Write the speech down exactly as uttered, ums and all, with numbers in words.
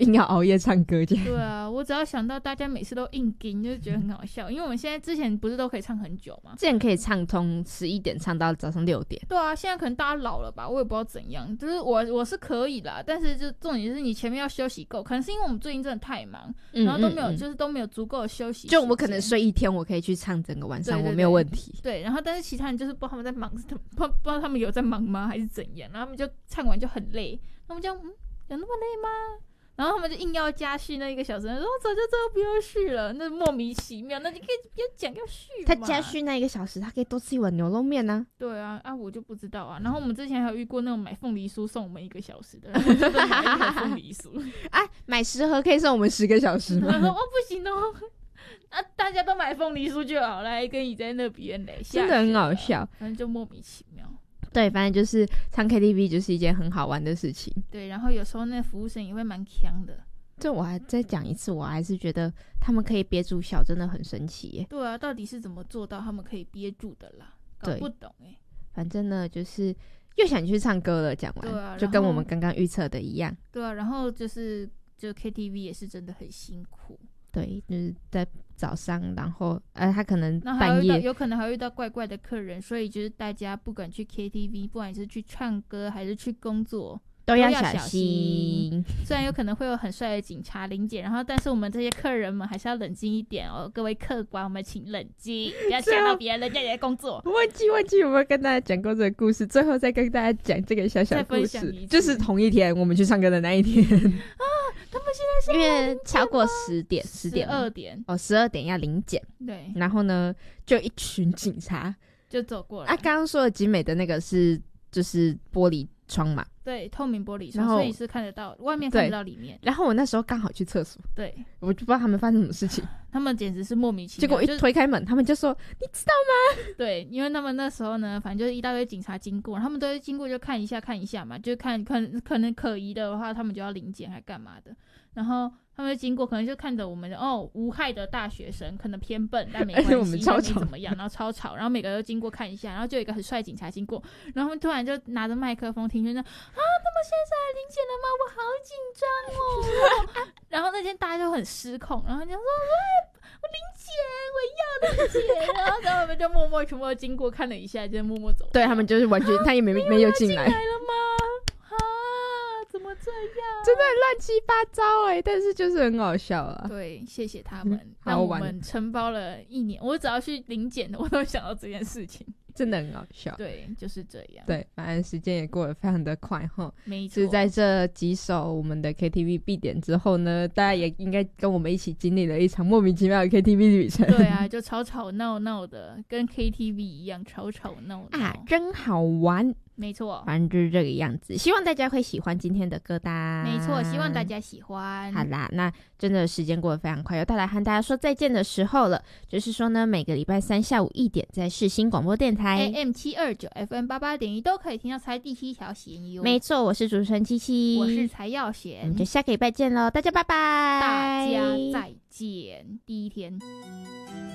硬要熬夜唱歌这样。 对啊，我只要想到大家每次都硬盯，就觉得很好笑。因为我们现在之前不是都可以唱很久吗？ 之前可以唱通十一点唱到早上六点。 对啊，现在可能大家老了吧，我也不知道怎样。就是我我是可以啦，但是就重点是你前面要休息够，可能是因为我们最近真的太忙， 嗯、 然后都没有、 嗯嗯、 就是都没有足够的休息时间。 就我可能睡一天，我可以去唱整个晚上， 对对对， 我没有问题。 对，然后但是其他人就是不知道他们在忙，不不知道他们有在忙吗，还是怎样？然后他们就唱完就很累，他们就嗯，有那么累吗？然后他们就硬要加续那一个小时，说早就知道不要续了，那莫名其妙，那你可以不要讲要续嘛。 他加续那一个小时，他可以多吃一碗牛肉面啊。 对啊，啊我就不知道啊。然后我们之前还有遇过那种买凤梨酥送我们一个小时的，然后我就买一盒凤梨酥啊，买十盒可以送我们十个小时吗？ 他说哦不行哦。啊！大家都买凤梨酥就好了，跟你在那边嘞， 真的很好笑。 反正就莫名其妙。 对，反正就是唱 K T V 就是一件很好玩的事情。 对，然后有时候那服务生也会蛮强的。 这我还再讲一次，我还是觉得他们可以憋住笑，真的很神奇耶。 对啊，到底是怎么做到他们可以憋住的啦？搞不懂哎。 反正呢，就是又想去唱歌了。讲完， 对啊， 就跟我们刚刚预测的一样。 对啊，然后就是就 K T V 也是真的很辛苦。 对，就是在早上，然后呃，他可能半夜有, 有可能还会遇到怪怪的客人，所以就是大家不管去 K T V， 不管是去唱歌还是去工作， 都要小心。 虽然有可能会有很帅的警察临检，然后但是我们这些客人们还是要冷静一点哦，各位客官，我们请冷静，不要吓到别人，人家也在工作。 忘记忘记有没有跟大家讲过这个故事？最后再跟大家讲这个小小故事，就是同一天我们去唱歌的那一天啊，他们现在是因为超过十点，十点十二点哦，十二点要临检， 对， 然后呢，就一群警察就走过来。 啊，刚刚说的集美的那个是就是玻璃窗嘛。 对，透明玻璃窗，所以是看得到外面，看不到里面。 然后我那时候刚好去厕所， 对， 我就不知道他们发生什么事情， 他们简直是莫名其妙。 结果一推开门，他们就说：“你知道吗？” 对，因为他们那时候呢，反正就是一大堆警察经过，他们都会经过就看一下看一下嘛，就看看可能可疑的话，他们就要临检还干嘛的。然后他们经过，可能就看着我们哦，无害的大学生，可能偏笨，但没关系， 我们超吵没怎么样，然后超吵，然后每个都经过看一下，然后就有一个很帅警察经过，然后他们突然就拿着麦克风听说啊，他们现在来临检了吗？我好紧张哦。然后那天大家就很失控，然后就说我临检，我要临检，然后然后他们就默默全部都经过看了一下，就默默走。 对，他们就是完全，他也没没有进来。 来了吗？啊，怎么这样？ 真的很乱七八糟哎、欸，但是就是很好笑啊。 对，谢谢他们，让我们承包了一年。我只要去临检的，我都想到这件事情。 真的很好笑。 对，就是这样。 对，反正时间也过得非常的快哈。 没错。 是在这几首我们的 K T V 必点之后呢，大家也应该跟我们一起经历了一场莫名其妙的 K T V 旅程。 对啊，就吵吵闹闹的，跟 K T V 一样吵吵闹闹啊，真好玩。 没错， 反正就是这个样子。希望大家会喜欢今天的歌单。 没错，希望大家喜欢。 好啦，那真的时间过得非常快，又到来和大家说再见的时候了。就是说呢，每个礼拜三下午一点，在世新广播电台 A M 七二九 F M 八八点一都可以听到才第七条弦哟。 没错，我是主持人七七， 我是才耀贤， 我们就下个礼拜见喽，大家拜拜， 大家再见。第一天。